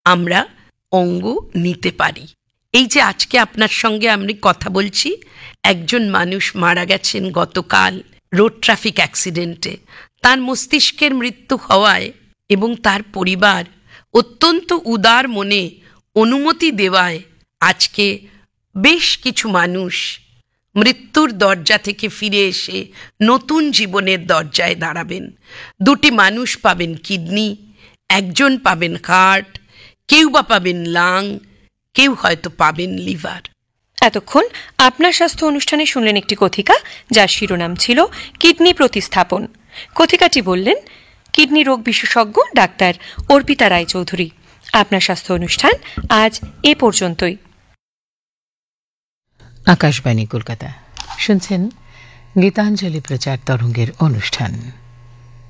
আমরা অঙ্গ নিতে পারি। এই যে আজকে আপনার সঙ্গে আমি কথা বলছি, একজন মানুষ মারা গেছেন গতকাল রোড ট্রাফিক অ্যাক্সিডেন্টে। তার মস্তিষ্কের মৃত্যু হওয়ায় এবং তার পরিবার অত্যন্ত উদার মনে অনুমতি দেওয়ায় আজকে বেশ কিছু মানুষ মৃত্যুর দরজা থেকে ফিরে এসে নতুন জীবনের দরজায় দাঁড়াবেন। দুটি মানুষ পাবেন কিডনি, একজন পাবেন হার্ট, কেউ বা পাবেন লাং, কেউ হয়তো পাবেন লিভার। এতক্ষণ আপনার স্বাস্থ্য অনুষ্ঠানে শুনলেন একটি কথিকা, যার শিরোনাম ছিল কিডনি প্রতিস্থাপন। কথিকাটি বললেন কিডনি রোগ বিশেষজ্ঞ ডাক্তার অর্পিতা রায়চৌধুরী। আপনার স্বাস্থ্য অনুষ্ঠান আজ এ পর্যন্তই। আকাশবাণী কলকাতা শুনছেন গীতাঞ্জলি প্রচার তরঙ্গের অনুষ্ঠান।